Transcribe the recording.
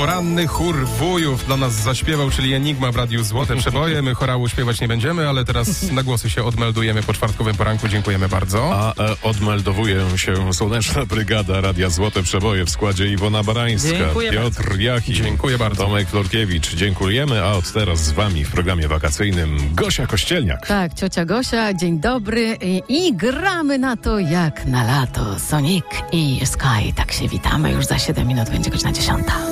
Poranny chór wujów dla nas zaśpiewał, czyli Enigma w Radiu Złote Przeboje. My chorału śpiewać nie będziemy, ale teraz na głosy się odmeldujemy po czwartkowym poranku. Dziękujemy bardzo. A odmeldowuje się Słoneczna Brygada Radia Złote Przeboje w składzie Iwona Barańska, Piotr Jachim, Dziękuję bardzo. Tomek Florkiewicz. Dziękujemy, a od teraz z wami w programie wakacyjnym Gosia Kościelniak. Tak, ciocia Gosia, dzień dobry i gramy na to jak na lato. Sonic i Sky, tak się witamy. Już za 7 minut będzie godzina 10.